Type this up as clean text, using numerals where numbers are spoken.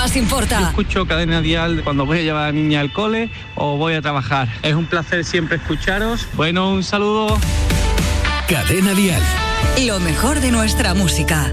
más importa. Yo escucho Cadena Dial cuando voy a llevar a la niña al cole o voy a trabajar. Es un placer siempre escucharos. Bueno, un saludo. Cadena Dial. Lo mejor de nuestra música.